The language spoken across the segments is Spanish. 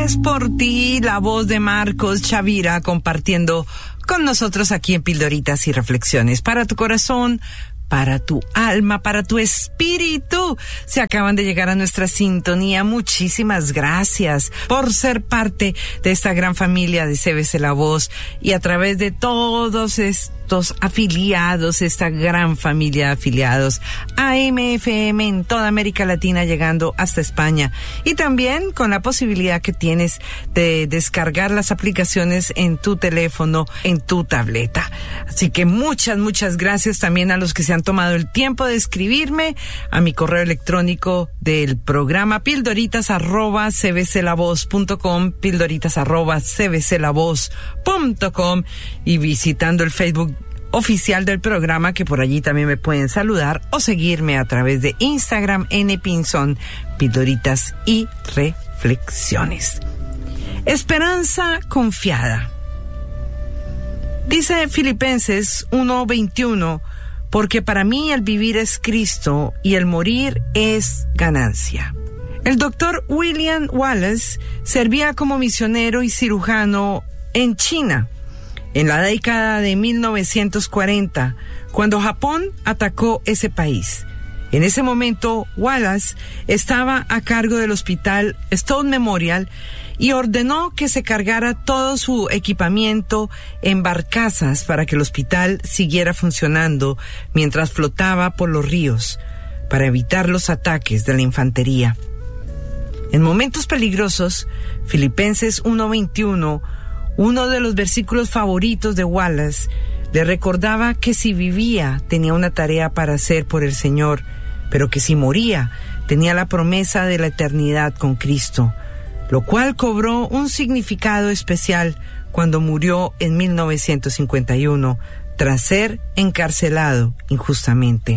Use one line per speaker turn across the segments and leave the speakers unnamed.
Es por ti, la voz de Marcos Chavira compartiendo con nosotros aquí en Pildoritas y Reflexiones. Para tu corazón, para tu alma, para tu espíritu. Se acaban de llegar a nuestra sintonía. Muchísimas gracias por ser parte de esta gran familia de CBC La Voz y a través de todos estos afiliados, esta gran familia de afiliados a AM/FM en toda América Latina, llegando hasta España, y también con la posibilidad que tienes de descargar las aplicaciones en tu teléfono, en tu tableta. Así que muchas gracias también a los que se han tomado el tiempo de escribirme a mi correo electrónico del programa pildoritas@cbclavoz.com, pildoritas@cbclavoz.com, y visitando el Facebook oficial del programa, que por allí también me pueden saludar o seguirme a través de Instagram, Pinzón, Pildoritas y Reflexiones. Esperanza confiada. Dice Filipenses 1:21, porque para mí el vivir es Cristo y el morir es ganancia. El doctor William Wallace servía como misionero y cirujano en China en la década de 1940, cuando Japón atacó ese país. En ese momento, Wallace estaba a cargo del hospital Stone Memorial y ordenó que se cargara todo su equipamiento en barcazas para que el hospital siguiera funcionando mientras flotaba por los ríos, para evitar los ataques de la infantería. En momentos peligrosos, Filipenses 1:21, uno de los versículos favoritos de Wallace, le recordaba que si vivía tenía una tarea para hacer por el Señor, pero que si moría tenía la promesa de la eternidad con Cristo, lo cual cobró un significado especial cuando murió en 1951, tras ser encarcelado injustamente.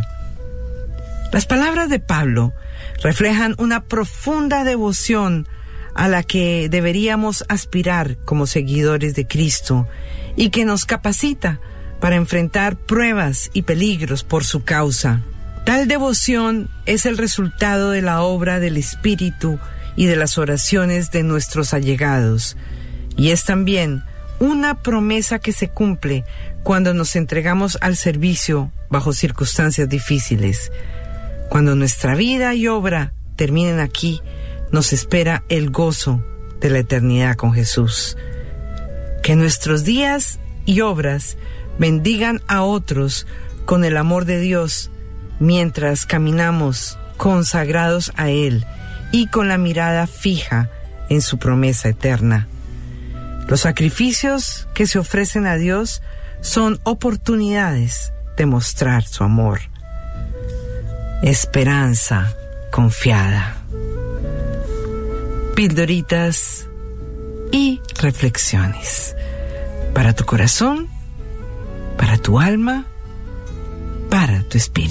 Las palabras de Pablo reflejan una profunda devoción a la que deberíamos aspirar como seguidores de Cristo y que nos capacita para enfrentar pruebas y peligros por su causa. Tal devoción es el resultado de la obra del Espíritu y de las oraciones de nuestros allegados, y es también una promesa que se cumple cuando nos entregamos al servicio bajo circunstancias difíciles. Cuando nuestra vida y obra terminen aquí, nos espera el gozo de la eternidad con Jesús. Que nuestros días y obras bendigan a otros con el amor de Dios, mientras caminamos consagrados a Él y con la mirada fija en su promesa eterna. Los sacrificios que se ofrecen a Dios son oportunidades de mostrar su amor. Esperanza confiada. Pildoritas y reflexiones. Para tu corazón, para tu alma, para tu espíritu.